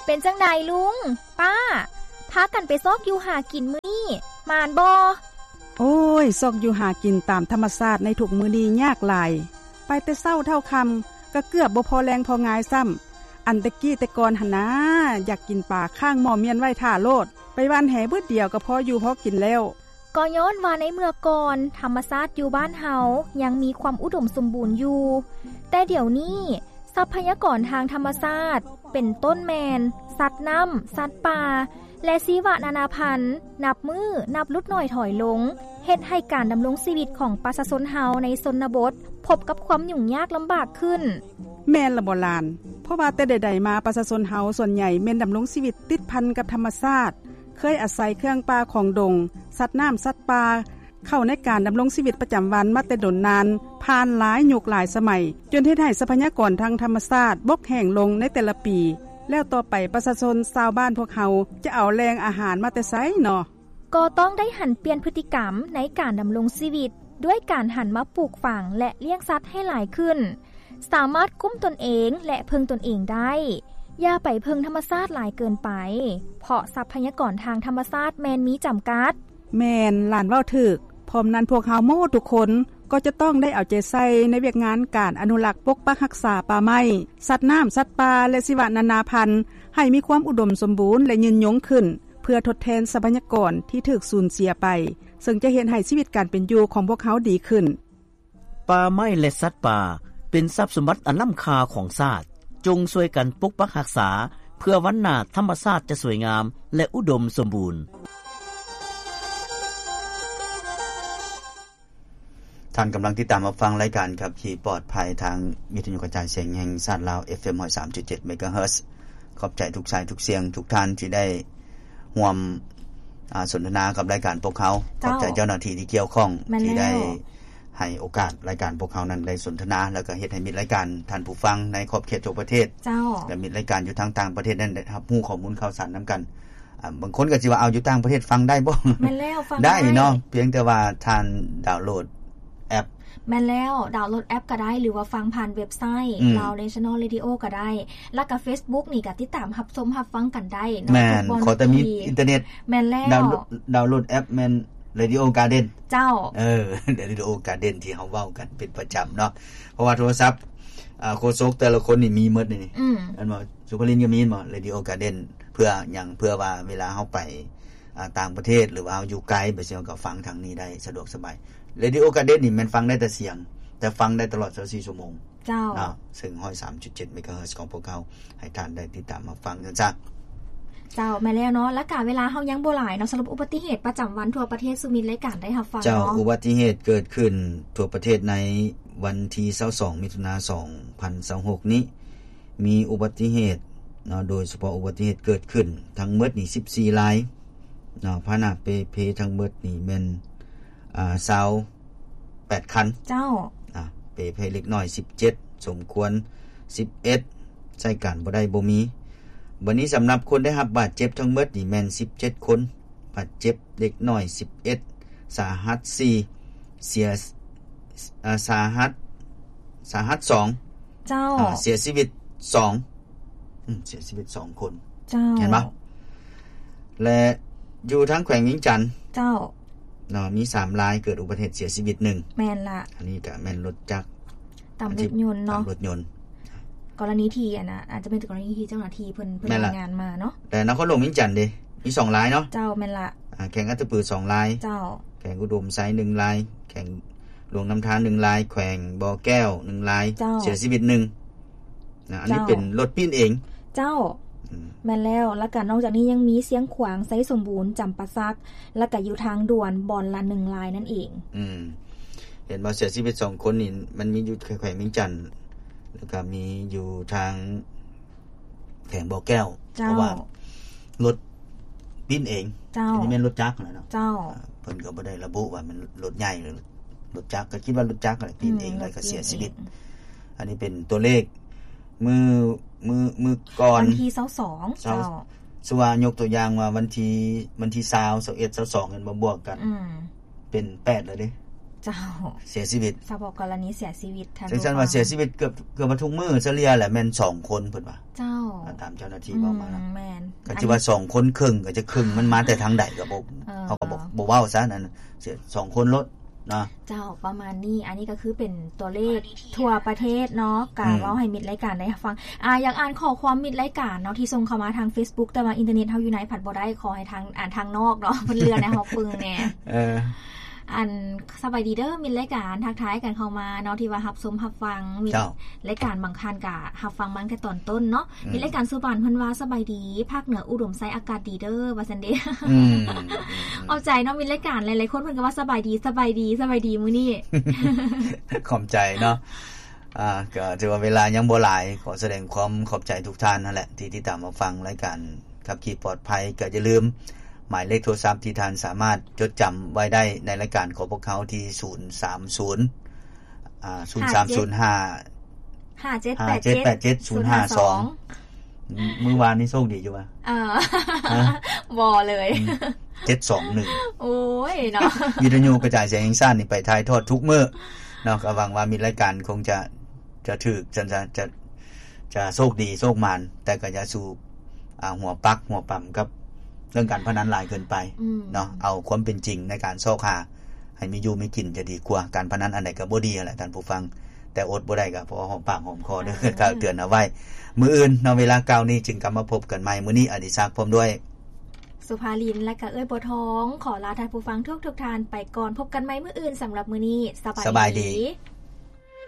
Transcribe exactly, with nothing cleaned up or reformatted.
เป็นจังไดลุงป้าพากันไปซอกอยู่หากินมื้อนี้มานบ่โอ้ยซอกอยู่หากินตามธรรมชาติในทุกมื้อนี้ยากหลายไปแต่เช้าเท่าค่ำก็เกือบบ่พอแรงพองายซ้ำอันตะกี้แต่ก่อนหั่นนะอยากกินปลาข้างหม้อเมียนไว้ท่าโลดไปว่านแหบึดเดียวก็พออยู่พอกินแล้วก็ย้อนว่าในเมื่อก่อนธรรมชาติอยู่บ้านเฮายังมีความอุดมสมบูรณ์อยู่แต่เดี๋ยวนี้ทรัพยากรทางธรรมชาติเป็นต้นแมนสัตว์น้ำสัตว์ป่าและชีวนานาพันธุ์นับมือนับลุดหน่อยถอยลงเฮ็ดให้การดำรงชีวิตของประชาชนเฮาในชนบทพบกับความยุ่งยากลำบากขึ้นแม่นละบ่ลานเพราะว่าแต่ใดๆมาประชาชนเฮาส่วนใหญ่แม่นดำรงชีวิตติดพันกับธรรมชาติเคยอาศัยเครื่องป่าของดงสัตว์น้ำสัตว์ป่าเข้าในการดำรงชีวิตประจำวันมาแต่ดนนานผ่านหลายยุคหลายสมัยจนเฮ็ดให้ทรัพยากรทางธรรมชาติบกแห้งลงในแต่ละปีแล้วต่อไปประชาชนชาวบ้านพวกเฮาจะเอาแรงอาหารมาแต่ไสเนาะก็ต้องได้หันเปลี่ยนพฤติกรรมในการดำรงชีวิตด้วยการหันมาปลูกฝังและเลี้ยงสัตว์ให้หลายขึ้นสามารถคุ้มตนเองและเพิ่งตนเองได้อย่าไปเพิ่งธรรมชาติหลายเกินไปเพราะทรัพยากรทางธรรมชาติแม่นมีจำกัดแม่นหลานเว้าถูกพร้อมนั้นพวกเฮาหมู่ทุกคนก็จะต้องได้เอาใจใส่ในเวียกงานการอนุรักษ์ปกปักรักษาป่าไม้สัตว์น้ำสัตว์ป่าและชีวนานาพันธุ์ให้มีความอุดมสมบูรณ์และยืนยงขึ้นเพื่อทดแทนทรัพยากรที่ถูกสูญเสียไปซึ่งจะเห็นให้ชีวิตการเป็นอยู่ของพวกเขาดีขึ้นป่าไม้และสัตว์ป่าเป็นทรัพย์สมบัติอันล้ำค่าของชาติจงช่วยกันปกปักรักษาเพื่อวันหน้าธรรมชาติจะสวยงามและอุดมสมบูรณ์ท่านกำลังติดตามรับฟังรายการครับที่ปลอดภัยทางวิทยุกระจายเสียงแห่งชาติลาว เอฟ เอ็ม หนึ่งร้อยสามจุดเจ็ด เมกะเฮิรตซ์ขอบใจทุกสายทุกเสียงทุกท่านที่ได้ร่วมสนทนากับรายการพวกเขาขอบใจเจ้าหน้าที่ที่เกี่ยวข้องที่ได้ให้โอกาสรายการพวกเขานั้นได้สนทนาแล้วก็เฮ็ดให้มีรายการท่านผู้ฟังในขอบเขตทั่วประเทศเจ้าและมีรายการอยู่ทางต่างประเทศนั้นได้รับรู้ข้อมูลข่าวสารนํากันอ่าบางคนก็สิว่าเอาอยู่ต่างประเทศฟังได้บ่แม่นแล้วฟังได้เนาะเพียงแต่ว่าท่านดาวน์โหลดแอปแม่นแล้วดาวน์โหลดแอปก็ได้หรือว่าฟังผ่านเว็บไซต์ Lao National Radio ก็ได้แล้วก็ Facebook นี่ก็ติดตามรับชมรับฟังกันได้เนาะแม่นขอแต่มีอินเทอร์เน็ตแม่นแล้วดาวน์โหลดแอปแม่นRadio Garden เจ้าเออ Radio Garden ที่เฮาเว้ากันเป็นประจําเนาะเพราะว่าโทรศัพท์อ่าโคซกแต่ละคนนี่มีหมดนี่อืออันบ่สุภลินก็มีบ่ Radio Garden เพื่อหยังเพื่อว่าเวลาเฮาไปอ่าต่างประเทศหรือว่าเฮาอยู่ไกลไปสิเฮาก็ฟังทางนี้ได้สะดวกสบาย Radio Garden นี่มันฟังได้แต่เสียงแต่ฟังได้ตลอดยี่สิบสี่ชั่วโมงเจ้าเนาะซึ่ง หนึ่งร้อยสามจุดเจ็ด เมกะเฮิรตซ์ของพวกเขาให้ท่านได้ติดตามมาฟังกันซักเจ้าแม่แล้วเนาะและกาเวลาเฮายังบ่หลายเนาะสำหรับอุบัติเหตุประจําวันทั่วประเทศสุมิตรรายการได้รับฟังเนาะเจ้าอุบัติเหตุเกิดขึ้นทั่วประเทศในวันที่ยี่สิบสองมิถุนายนสองพันยี่สิบหกนี้มีอุบัติเหตุเนาะโดยเฉพาะอุบัติเหตุเกิดขึ้นทั้งหมดนี่สิบสี่รายเนาะพาหนะเปเพทั้งหมดนี่แม่นอ่ายี่สิบแปดคันเจ้าอ่าเปเพเล็กน้อยสิบเจ็ดสมควรสิบเอ็ดใช้การบ่ได้บ่มีบัดนี้สําหรับคนได้รับบาดเจ็บทั้งหมดนี่แม่นสิบเจ็ดคนบาดเจ็บเล็กน้อยสิบเอ็ดสาหัสสี่เสียอ่าสาหัสสาหัสสองเจ้าอ่าเสียชีวิตสองอืมเสียชีวิตสองคนเจ้าเห็นบ่และอยู่ทางแขวงวิงจันทน์เจ้าเนาะมีสามรายเกิดอุบัติเหตุเสียชีวิตหนึ่งแม่นล่ะอันนี้ก็แม่นรถจักรตามรถยนต์เนาะรถยนต์กรณีที่อ่ะนะอาจจะเป็นกรณีที่เจ้าหน้าที่เพิ่นเพิ่นงานมาเนาะแต่นครหลวงวิงจันทน์เด้มีสองรายเนาะเจ้าแม่นล่ะอ่าแขวงอัตตปือสองรายเจ้าแขวงอุดมไซหนึ่งรายแขวงหลวงน้ำทานหนึ่งรายแขวงบ่อแก้วหนึ่งรายเสียชีวิตหนึ่งนะอันนี้เป็นรถปิ้นเองเจ้าแม่นแล้วแล้วก็นอกจากนี้ยังมีเสียงขวางไสสมบูรณ์จำปาซักแล้วก็อยู่ทางด่วนบอนละหนึ่งรายนั่นเองอืมเห็นบ่เสียชีวิตสองคนนี่มันมีอยู่แขวงวิงจันทน์แล้วก็มีอยู่ทางแขวงบ่อแก้วเพราะว่ารถปิ้นเองอันนี้แม่นรถจักรน่ะเนาะเจ้าเพิ่นก็บ่ได้ระบุว่ามันรถใหญ่หรือรถจักรก็คิดว่ารถจักรน่ะปิ้นเองแล้วก็เสียชีวิตอันนี้เป็นตัวเลขมือมือมือก่อนวันที่ยี่สิบสองเจ้าสว่ายกตัวอย่างว่าวันที่วันที่ยี่สิบ ยี่สิบเอ็ด ยี่สิบสองกันบ่บวกกันอืมเป็นแปดแล้วเด้เจ้าเสียชีวิตเฉพาะกรณีเสียชีวิตท่านจังซั่นว่าเสียชีวิตเกือบเกือบทุกมื้อเฉลี่ยแหละแม่นสองคนเพิ่นว่าเจ้าตามเจ้าหน้าที่บอกมาแล้วแม่นก็สิว่าสองคนครึ่งก็จะครึ่งมันมาแต่ทางใดก็บ่เขาก็บอกบ่เว้าซะนั่นเสียสองคนลดเนาะเจ้าประมาณนี้อันนี้ก็คือเป็นตัวเลขทั่วประเทศเนาะกาเว้าให้มิตรรายการได้ฟังอ่าอยากอ่านข้อความมิตรรายการเนาะที่ส่งเข้ามาทาง Facebook แต่ว่าอินเทอร์เน็ตเฮาอยู่ไหนผัดบ่ได้ขอให้ทางอ่านทางนอกเนาะเพิ่นเลือนให้เฮาปึงแน่เอออันสบายดีเด้อมิตรรายการทักทายกันเข้ามาเนาะที่ว่ารับชมรับฟังมีรายการบางคันก็รับฟังมาตั้งแต่ตอนต้นเนาะมีรายการสุบานเพิ่นว่าสบายดีภาคเหนืออุดมไซอากาศดีเด้อว่าซั่นเด้อืมเอาใจเนาะมีรายการหลายๆคนเพิ่นก็ว่าสบายดีสบายดีสบายดีมื้อนี้ขอบใจเนาะอ่าก็ถือว่าเวลายังบ่หลายขอแสดงความขอบใจทุกท่านนั่นแหละที่ติดตามมาฟังรายการขับขี่ปลอดภัยก็อย่าลืมหมายเลขโทรศัพท์ที่ท่านสามารถจดจำไว้ได้ในรายการของพวกเขาที่ศูนย์ สามศูนย์อ่าศูนย์ สามศูนย์ ห้าห้า เจ็ด แปด เจ็ดศูนย์ ห้า สองมื้อวานนี้โชคดีอยู่ป่ะเออบ่เลยเจ็ด สอง หนึ่งโอ้ยเนาะวิทยุกระจายเสียงแห่งชาตินี่ไปถ่ายทอดทุกมื้อเนาะก็หวังว่ามีรายการคงจะจะถูกจะจะจะโชคดีโชคมานแต่ก็จะสู่อ่าหัวปักหัวปั๊มกับเรื่องการพนันหลายเกินไปเนาะเอาความเป็นจริงในการซอกหาให้มีอยู่มีกินจะดีกว่าการพนันอันใดก็บ่ดีแหละท่านผู้ฟังแต่อดบ่ได้ก็เพราะหอมปากหอมคอเด้อก็เตือนเอาไว้มื้ออื่นเนาะเวลาเก่านี้จึงกลับมาพบกันใหม่มื้อนี้อดิศักดิ์พร้อมด้วยสุภาลินและก็เอ้ยบัวทองขอลาท่านผู้ฟังทุกๆท่านไปก่อนพบกันใหม่มื้ออื่นสำหรับมื้อนี้สบายดี